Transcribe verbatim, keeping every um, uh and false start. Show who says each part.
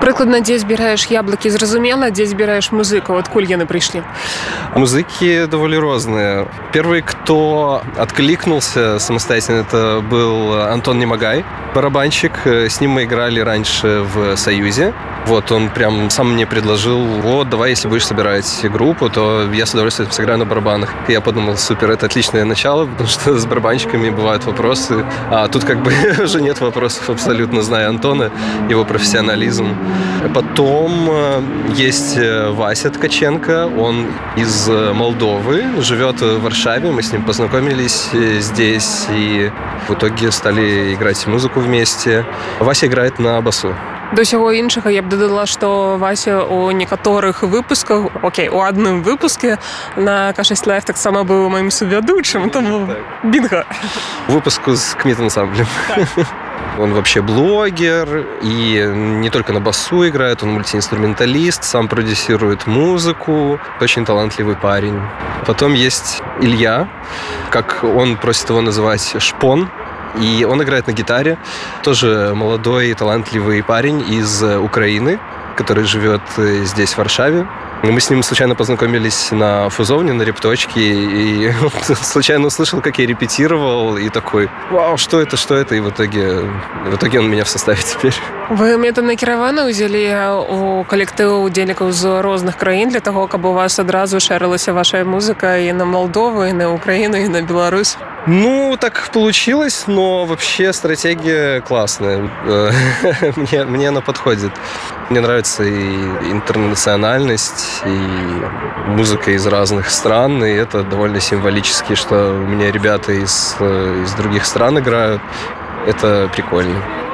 Speaker 1: Прыкладна, дзе збіраеш яблыкі, зразумела, дзе збіраеш музыку, адкуль яны прыйшлі?
Speaker 2: Музыки довольно разные. Первый, кто откликнулся самостоятельно, это был Антон Немагай, барабанщик. С ним мы играли раньше в «Союзе». Вот, он прям сам мне предложил: вот, давай, если будешь собирать группу, то я с удовольствием сыграю на барабанах. И я подумал: супер, это отличное начало, потому что с барабанщиками бывают вопросы. А тут как бы уже нет вопросов, абсолютно зная Антона, его профессионализм. Потом есть Вася Ткаченко, он из Молдовы, живет в Варшаве. Мы с ним познакомились здесь и в итоге стали играть музыку вместе. Вася играет на басу.
Speaker 1: До ўсяго іншага я б дадала, што Вася у некаторых выпусках, окей, у адным выпуске на Ка шесть Лайф таксама быў маім сувядучым, тому бінга.
Speaker 2: Выпуску с Кмит-ансамблем. Он вообще блогер, и не только на басу играет, он мультиинструменталист, сам продюсирует музыку, очень талантливый парень. Потом есть Илья, как он просит его называть, Шпон, и он играет на гитаре, тоже молодой талантливый парень из Украины, который живет здесь, в Варшаве. Мы с ним случайно познакомились на фузовне, на репточке, и случайно услышал, как я репетировал, и такой: вау, что это, что это, и в итоге, в итоге он меня в составе теперь.
Speaker 1: Вы мэтанакіравана ўзялі у калектыў удзельнікаў з розных краін для того, каб у вас адразу шэрылася ваша музыка и на Молдову, и на Украину, и на Беларусь?
Speaker 2: Ну, так получилось, но вообще стратегия классная. Мне, мне она подходит. Мне нравится и интернациональность, и музыка из разных стран, и это довольно символически, что у меня ребята из, из других стран играют. Это прикольно.